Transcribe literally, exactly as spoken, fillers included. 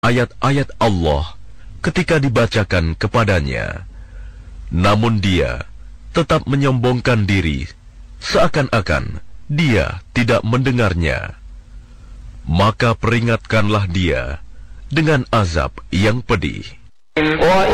ayat-ayat Allah ketika dibacakan kepadanya. Namun dia tetap menyombongkan diri, seakan-akan dia tidak mendengarnya. Maka peringatkanlah dia dengan azab yang pedih.